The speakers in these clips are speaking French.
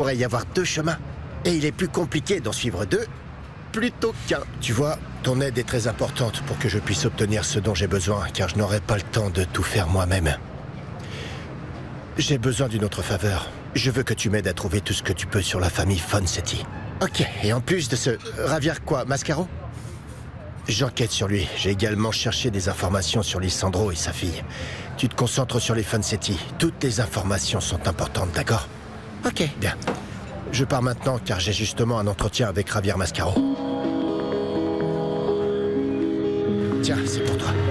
devrait y avoir 2 chemins. Et il est plus compliqué d'en suivre 2 plutôt qu'un. Tu vois, ton aide est très importante pour que je puisse obtenir ce dont j'ai besoin, car je n'aurai pas le temps de tout faire moi-même. J'ai besoin d'une autre faveur. Je veux que tu m'aides à trouver tout ce que tu peux sur la famille Fonsetti. Ok, et en plus de ce... Javier quoi, Mascaro? J'enquête sur lui. J'ai également cherché des informations sur Lisandro et sa fille. Tu te concentres sur les Fonsetti. Toutes les informations sont importantes, d'accord? Ok, bien. Je pars maintenant car j'ai justement un entretien avec Javier Mascaro. Tiens, c'est pour toi.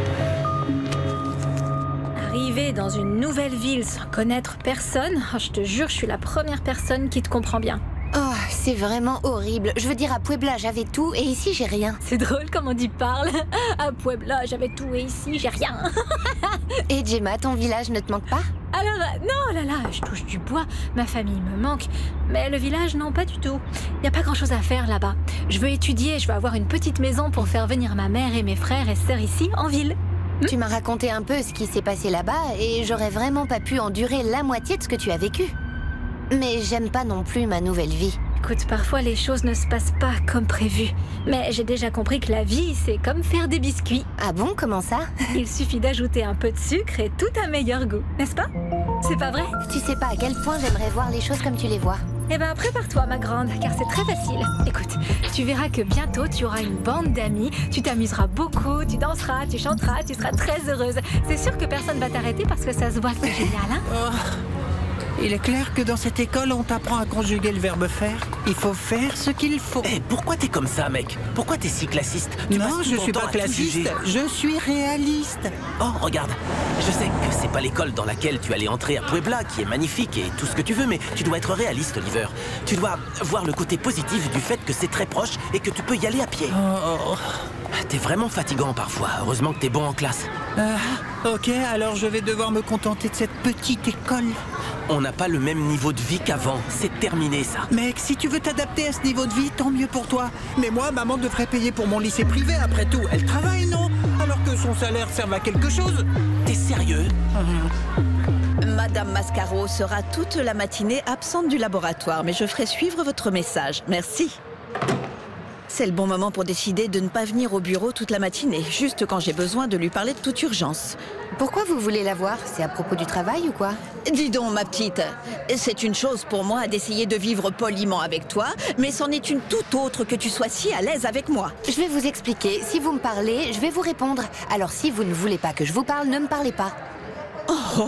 Arriver dans une nouvelle ville sans connaître personne, je te jure, je suis la première personne qui te comprend bien. Oh, c'est vraiment horrible. Je veux dire, à Puebla, j'avais tout et ici, j'ai rien. C'est drôle comment tu parles. À Puebla, j'avais tout et ici, j'ai rien. Et Gemma, ton village ne te manque pas? Alors, non, là, je touche du bois. Ma famille me manque. Mais le village, non, pas du tout. Il n'y a pas grand-chose à faire là-bas. Je veux étudier, je veux avoir une petite maison pour faire venir ma mère et mes frères et sœurs ici, en ville. Tu m'as raconté un peu ce qui s'est passé là-bas et j'aurais vraiment pas pu endurer la moitié de ce que tu as vécu. Mais j'aime pas non plus ma nouvelle vie. Écoute, parfois les choses ne se passent pas comme prévu. Mais j'ai déjà compris que la vie, c'est comme faire des biscuits. Ah bon, comment ça? Il suffit d'ajouter un peu de sucre et tout a meilleur goût, n'est-ce pas? C'est pas vrai? Tu sais pas à quel point j'aimerais voir les choses comme tu les vois. Eh ben, prépare-toi, ma grande, car c'est très facile. Écoute, tu verras que bientôt, tu auras une bande d'amis, tu t'amuseras beaucoup, tu danseras, tu chanteras, tu seras très heureuse. C'est sûr que personne va t'arrêter parce que ça se voit que c'est génial, hein? Oh. Il est clair que dans cette école, on t'apprend à conjuguer le verbe faire. Il faut faire ce qu'il faut. Eh, pourquoi t'es comme ça, mec? Pourquoi t'es si classiste? Non, je suis pas classiste, je suis réaliste. Oh, regarde, je sais que c'est pas l'école dans laquelle tu allais entrer à Puebla, qui est magnifique et tout ce que tu veux, mais tu dois être réaliste, Oliver. Tu dois voir le côté positif du fait que c'est très proche et que tu peux y aller à pied. Oh. T'es vraiment fatigant parfois, heureusement que t'es bon en classe. Ok, alors je vais devoir me contenter de cette petite école. On n'a pas le même niveau de vie qu'avant, c'est terminé ça. Mec, si tu veux t'adapter à ce niveau de vie, tant mieux pour toi. Mais moi, maman devrait payer pour mon lycée privé après tout. Elle travaille, non? Alors que son salaire serve à quelque chose. T'es sérieux? Madame Mascaro sera toute la matinée absente du laboratoire, mais je ferai suivre votre message. Merci. C'est le bon moment pour décider de ne pas venir au bureau toute la matinée, juste quand j'ai besoin de lui parler de toute urgence. Pourquoi vous voulez la voir? C'est à propos du travail ou quoi? Dis donc, ma petite, c'est une chose pour moi d'essayer de vivre poliment avec toi, mais c'en est une toute autre que tu sois si à l'aise avec moi. Je vais vous expliquer. Si vous me parlez, je vais vous répondre. Alors si vous ne voulez pas que je vous parle, ne me parlez pas. Oh.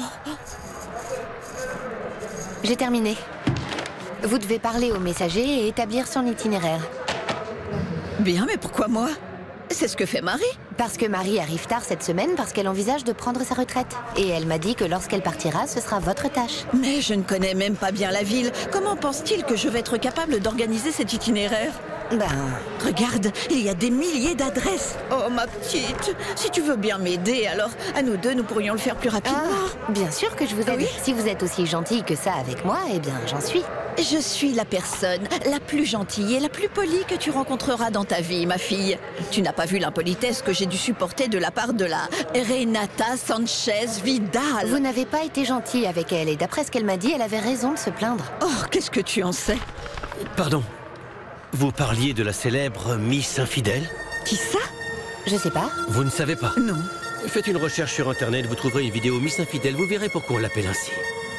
J'ai terminé. Vous devez parler au messager et établir son itinéraire. Bien, mais pourquoi moi? C'est ce que fait Marie. Parce que Marie arrive tard cette semaine parce qu'elle envisage de prendre sa retraite. Et elle m'a dit que lorsqu'elle partira, ce sera votre tâche. Mais je ne connais même pas bien la ville. Comment pense-t-il que je vais être capable d'organiser cet itinéraire? Regarde, il y a des milliers d'adresses. Oh, ma petite, si tu veux bien m'aider, alors à nous deux, nous pourrions le faire plus rapidement. Bien sûr que je vous aide. Oui. Si vous êtes aussi gentille que ça avec moi, eh bien, j'en suis. Je suis la personne la plus gentille et la plus polie que tu rencontreras dans ta vie, ma fille. Tu n'as pas vu l'impolitesse que j'ai dû supporter de la part de la Renata Sanchez Vidal. Vous n'avez pas été gentille avec elle et d'après ce qu'elle m'a dit, elle avait raison de se plaindre. Oh, qu'est-ce que tu en sais? Pardon, vous parliez de la célèbre Miss Infidèle? Qui ça? Je sais pas. Vous ne savez pas? Non. Faites une recherche sur Internet, vous trouverez une vidéo Miss Infidèle, vous verrez pourquoi on l'appelle ainsi.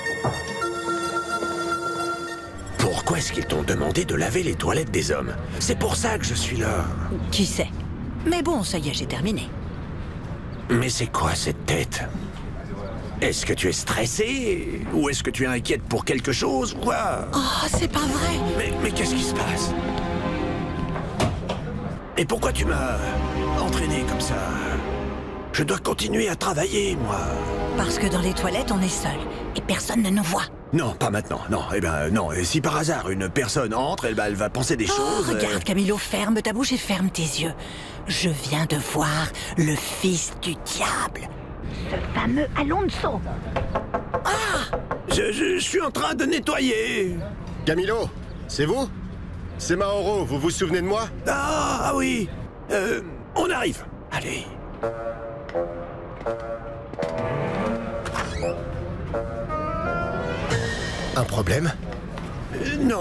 Pourquoi est-ce qu'ils t'ont demandé de laver les toilettes des hommes? C'est pour ça que je suis là. Qui sait? Mais bon, ça y est, j'ai terminé. Mais c'est quoi cette tête? Est-ce que tu es stressé? Ou est-ce que tu es inquiète pour quelque chose? Quoi? Oh, c'est pas vrai! Mais qu'est-ce qui se passe? Et pourquoi tu m'as entraîné comme ça? Je dois continuer à travailler, moi. Parce que dans les toilettes, on est seul. Et personne ne nous voit. Non, pas maintenant, non. Eh ben, non. Et si par hasard une personne entre, elle va penser des choses... Regarde, Camilo, ferme ta bouche et ferme tes yeux. Je viens de voir le fils du diable. Ce fameux Alonso. Je suis en train de nettoyer. Camilo, c'est vous? C'est Mauro, vous vous souvenez de moi? Ah oui. On arrive. Allez. Un problème? Non.